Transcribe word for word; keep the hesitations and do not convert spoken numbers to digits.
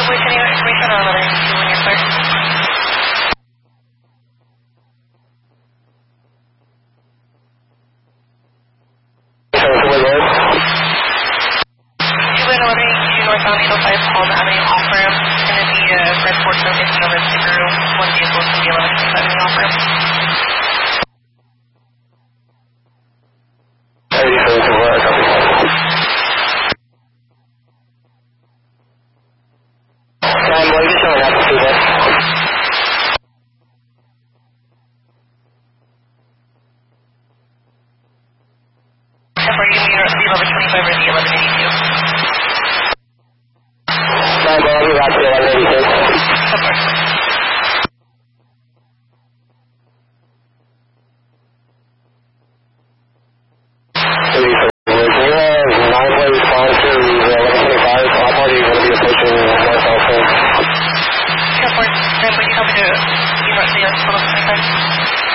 Wait, any other information on another agency when you're clear? Two eleven eighty-two northbound eight oh five Palm Avenue off ramp. It's going to be a red Ford Focus and over Subaru. One vehicle is going to be eleven twenty-five in the off ramp. Are you going to be the eleven twenty-five or the eleven eighty-two? nine Bravo, that's the eleven eighty-two. Of course. Can you have nine plate response to the eleven twenty-five? How far do you want to be approaching North Alpha? ten four, ten, would you help me to, you know, the eleven twenty-five?